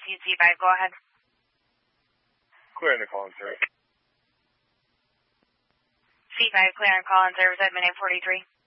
CC5, go ahead. Clear in the call and service. C5, clear and call and service at minute 43.